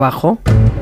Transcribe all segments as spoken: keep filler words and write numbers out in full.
Bajo.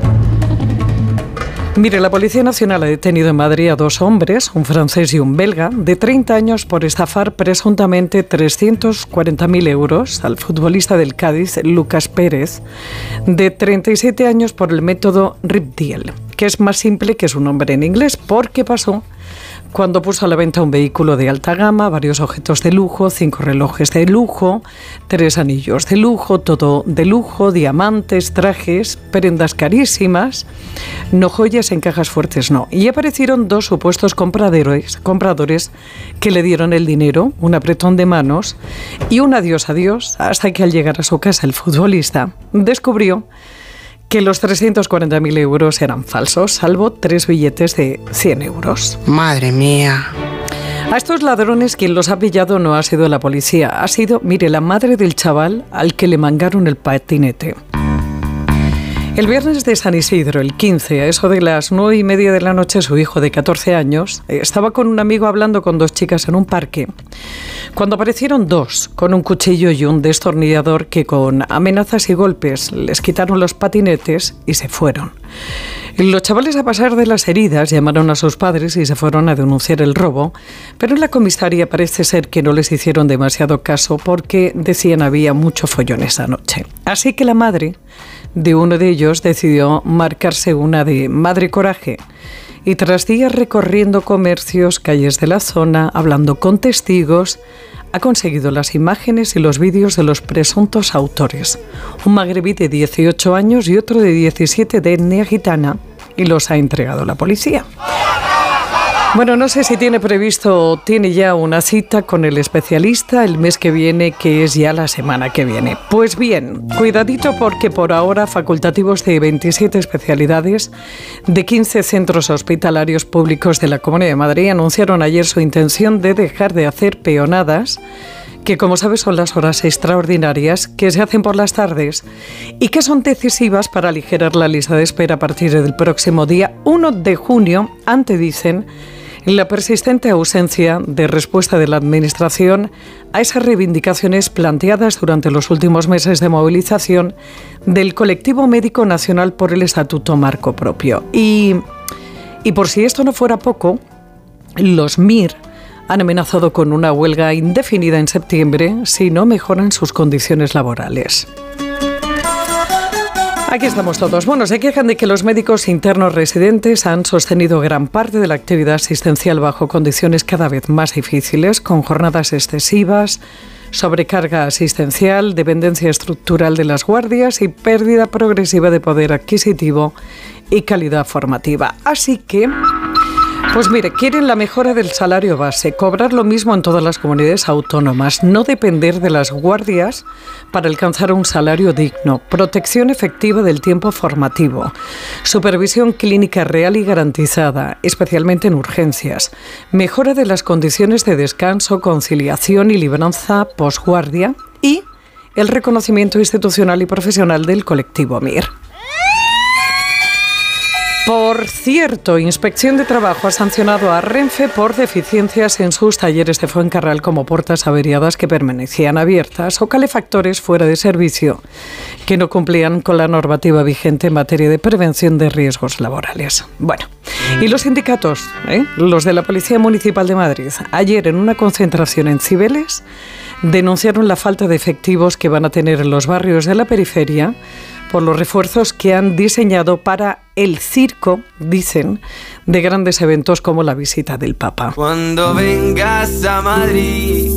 Mire, la Policía Nacional ha detenido en Madrid a dos hombres, un francés y un belga, de treinta años por estafar presuntamente trescientos cuarenta mil euros al futbolista del Cádiz, Lucas Pérez, de treinta y siete años por el método Rip Deal, que es más simple que su nombre en inglés, porque pasó cuando puso a la venta un vehículo de alta gama, varios objetos de lujo, cinco relojes de lujo, tres anillos de lujo, todo de lujo, diamantes, trajes, prendas carísimas, no joyas en cajas fuertes, no. Y aparecieron dos supuestos compradores, compradores que le dieron el dinero, un apretón de manos y un adiós adiós, hasta que al llegar a su casa el futbolista descubrió que los trescientos cuarenta mil euros eran falsos, salvo tres billetes de cien euros. Madre mía. A estos ladrones quien los ha pillado no ha sido la policía, ha sido, mire, la madre del chaval al que le mangaron el patinete. El viernes de San Isidro, el quince, a eso de las nueve y media de la noche, su hijo de catorce años estaba con un amigo hablando con dos chicas en un parque, cuando aparecieron dos con un cuchillo y un destornillador que con amenazas y golpes les quitaron los patinetes y se fueron. Los chavales, a pasar de las heridas, llamaron a sus padres y se fueron a denunciar el robo, pero en la comisaría parece ser que no les hicieron demasiado caso porque decían había mucho follón esa noche. Así que la madre de uno de ellos decidió marcarse una de Madre Coraje y tras días recorriendo comercios, calles de la zona, hablando con testigos, ha conseguido las imágenes y los vídeos de los presuntos autores. Un magrebí de dieciocho años y otro de diecisiete de etnia gitana, y los ha entregado a la policía. Bueno, no sé si tiene previsto o tiene ya una cita con el especialista el mes que viene, que es ya la semana que viene. Pues bien, cuidadito porque por ahora facultativos de veintisiete especialidades de quince centros hospitalarios públicos de la Comunidad de Madrid anunciaron ayer su intención de dejar de hacer peonadas, que como sabes son las horas extraordinarias que se hacen por las tardes y que son decisivas para aligerar la lista de espera a partir del próximo día uno de junio, ante, dicen, la persistente ausencia de respuesta de la Administración a esas reivindicaciones planteadas durante los últimos meses de movilización del Colectivo Médico Nacional por el Estatuto Marco Propio. Y, y por si esto no fuera poco, los M I R han amenazado con una huelga indefinida en septiembre si no mejoran sus condiciones laborales. Aquí estamos todos. Bueno, se quejan de que los médicos internos residentes han sostenido gran parte de la actividad asistencial bajo condiciones cada vez más difíciles, con jornadas excesivas, sobrecarga asistencial, dependencia estructural de las guardias y pérdida progresiva de poder adquisitivo y calidad formativa. Así que, pues mire, quieren la mejora del salario base, cobrar lo mismo en todas las comunidades autónomas, no depender de las guardias para alcanzar un salario digno, protección efectiva del tiempo formativo, supervisión clínica real y garantizada, especialmente en urgencias, mejora de las condiciones de descanso, conciliación y libranza posguardia y el reconocimiento institucional y profesional del colectivo M I R. Por cierto, Inspección de Trabajo ha sancionado a Renfe por deficiencias en sus talleres de Fuencarral, como puertas averiadas que permanecían abiertas o calefactores fuera de servicio que no cumplían con la normativa vigente en materia de prevención de riesgos laborales. Bueno, y los sindicatos, ¿eh? los de la Policía Municipal de Madrid, ayer en una concentración en Cibeles, denunciaron la falta de efectivos que van a tener en los barrios de la periferia por los refuerzos que han diseñado para el circo, dicen, de grandes eventos como la visita del Papa. Cuando vengas a Madrid,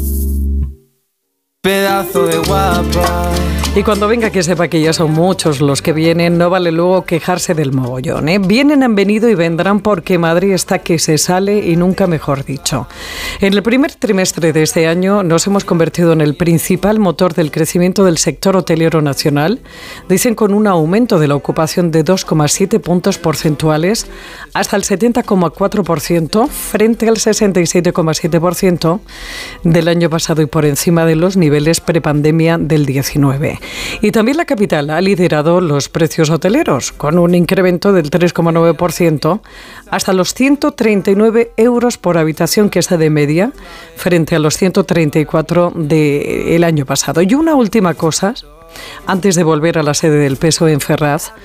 pedazo de guapa. Y cuando venga, que sepa que ya son muchos los que vienen, no vale luego quejarse del mogollón, ¿eh? Vienen, han venido y vendrán porque Madrid está que se sale y nunca mejor dicho. En el primer trimestre de este año nos hemos convertido en el principal motor del crecimiento del sector hotelero nacional, dicen, con un aumento de la ocupación de dos coma siete puntos porcentuales hasta el setenta coma cuatro por ciento frente al sesenta y siete coma siete por ciento del año pasado y por encima de los niveles prepandemia del diecinueve. Y también la capital ha liderado los precios hoteleros, con un incremento del tres coma nueve por ciento hasta los ciento treinta y nueve euros por habitación, que está de media, frente a los ciento treinta y cuatro del año pasado. Y una última cosa Antes de volver a la sede del P S O E en Ferraz,